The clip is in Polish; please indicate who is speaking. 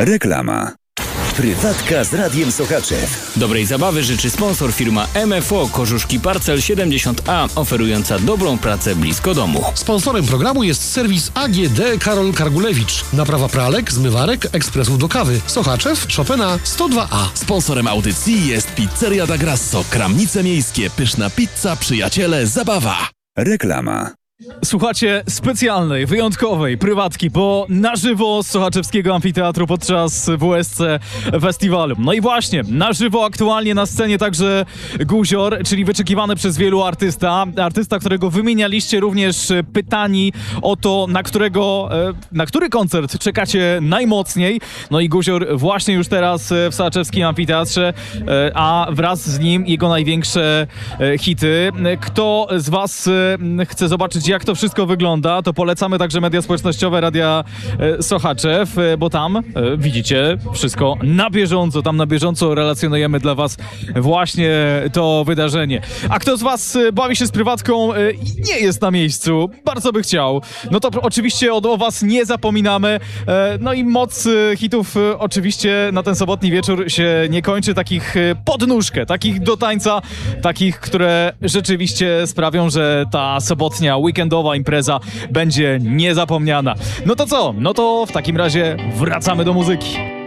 Speaker 1: Reklama. Prywatka z Radiem Sochaczew.
Speaker 2: Dobrej zabawy życzy sponsor firma MFO Korzuszki Parcel 70A, oferująca dobrą pracę blisko domu.
Speaker 3: Sponsorem programu jest serwis AGD Karol Kargulewicz. Naprawa pralek, zmywarek, ekspresów do kawy. Sochaczew, Chopina 102A.
Speaker 4: Sponsorem audycji jest Pizzeria da Grasso. Kramnice miejskie, pyszna pizza, przyjaciele, zabawa.
Speaker 1: Reklama.
Speaker 5: Słuchacie specjalnej, wyjątkowej prywatki, bo na żywo z Sochaczewskiego Amfiteatru podczas WSC Festiwalu. No i właśnie, na żywo aktualnie na scenie także Guzior, czyli wyczekiwany przez wielu artysta, którego wymienialiście również pytani o to, na który koncert czekacie najmocniej. No i Guzior właśnie już teraz w Sochaczewskim Amfiteatrze, a wraz z nim jego największe hity. Kto z was chce zobaczyć, jak to wszystko wygląda, to polecamy także media społecznościowe Radia Sochaczew, bo tam widzicie wszystko na bieżąco. Tam na bieżąco relacjonujemy dla was właśnie to wydarzenie. A kto z was bawi się z prywatką i nie jest na miejscu, bardzo by chciał, no to oczywiście o was nie zapominamy. No i moc hitów oczywiście na ten sobotni wieczór się nie kończy. Takich pod nóżkę, takich do tańca, takich, które rzeczywiście sprawią, że ta sobotnia weekendowa impreza będzie niezapomniana. No to co? No to w takim razie wracamy do muzyki.